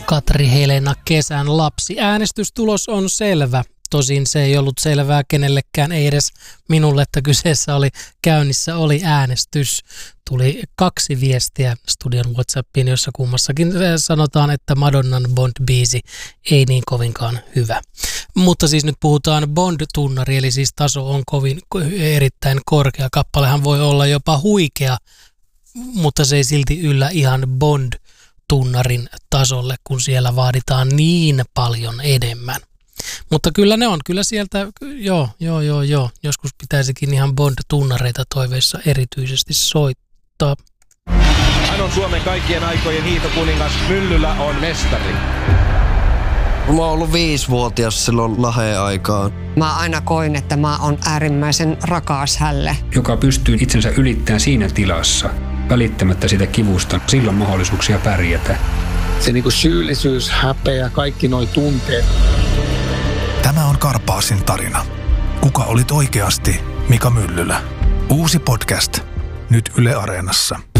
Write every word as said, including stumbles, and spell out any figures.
Katri Helena Kesän lapsi. Äänestystulos on selvä. Tosin se ei ollut selvää kenellekään, ei edes minulle, että kyseessä oli käynnissä oli äänestys. Tuli kaksi viestiä studion WhatsAppiin, jossa kummassakin sanotaan, että Madonnan Bond-biisi ei niin kovinkaan hyvä. Mutta siis nyt puhutaan Bond-tunnari, eli siis taso on kovin erittäin korkea. Kappalehan voi olla jopa huikea, mutta se ei silti yllä ihan Bond-tunnarin tasolle, kun siellä vaaditaan niin paljon enemmän. Mutta kyllä ne on, kyllä sieltä, joo, joo, joo, joo. Joskus pitäisikin ihan Bond-tunnareita toiveissa erityisesti soittaa. Hän on Suomen kaikkien aikojen hiihtokuningas, Myllylä on mestari. Mä oon ollut viisivuotias silloin Laheen aikaan. Mä aina koin, että mä oon äärimmäisen rakas hälle. Joka pystyy itsensä ylittämään siinä tilassa, välittämättä sitä kivusta, silloin mahdollisuuksia pärjätä. Se niinku syyllisyys, häpeä, kaikki noi tunteet. Tämä on Karpaasin tarina. Kuka olit oikeasti Mika Myllylä? Uusi podcast, nyt Yle Areenassa.